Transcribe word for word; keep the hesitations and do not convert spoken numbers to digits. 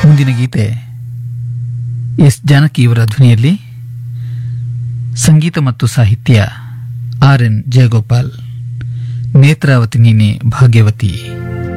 ಮುಂದಿನ ಗೀತೆ ಎಸ್ ಜಾನಕಿ ಇವರ ಧ್ವನಿಯಲ್ಲಿ, ಸಂಗೀತ ಮತ್ತು ಸಾಹಿತ್ಯ ಆರ್ ಎನ್ ಜಯಗೋಪಾಲ್. ನೇತ್ರಾವತಿ ನೀನೆ ಭಾಗ್ಯವತಿ.